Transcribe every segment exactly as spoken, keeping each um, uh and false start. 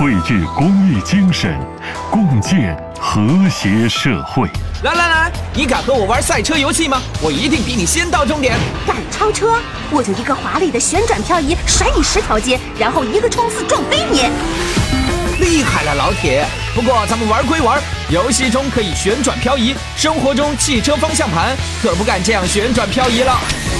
汇聚公益精神，共建和谐社会。 来来来，你敢和我玩赛车游戏吗？我一定比你先到终点。 敢超车，我就一个华丽的旋转漂移甩你十条街，然后一个冲刺撞飞你。 厉害了，老铁！不过咱们玩归玩，游戏中可以旋转漂移，生活中汽车方向盘可不敢这样旋转漂移了。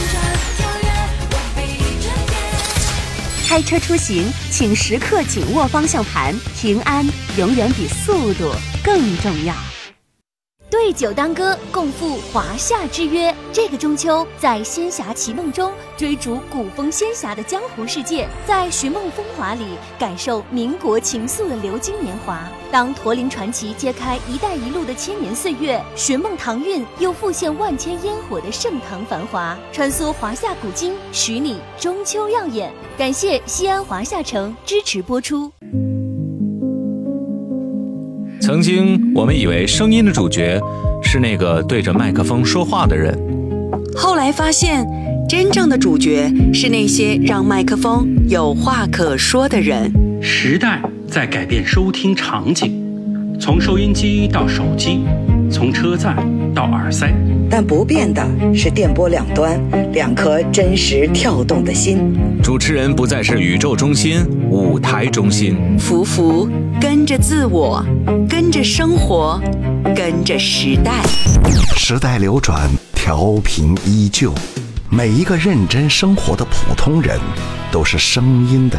开车出行，请时刻紧握方向盘，平安永远比速度更重要。 对酒当歌，共赴华夏之约。这个中秋，在仙侠奇梦中追逐古风仙侠的江湖世界，在寻梦风华里感受民国情愫的流金年华。当驼铃传奇揭开“一带一路”的千年岁月，寻梦唐韵又复现万千烟火的盛唐繁华，穿梭华夏古今，许你中秋耀眼。感谢西安华夏城支持播出。 曾经我们以为声音的主角是那个对着麦克风说话的人， 后来发现真正的主角是那些让麦克风有话可说的人。 时代在改变收听场景，从收音机到手机，从车载到耳塞， 但不变的是电波两端两颗真实跳动的心。 主持人不再是宇宙中心，舞台中心。 福福跟着自我，跟着生活，跟着时代。 时代流转，调频依旧。每一个认真生活的普通人，都是声音的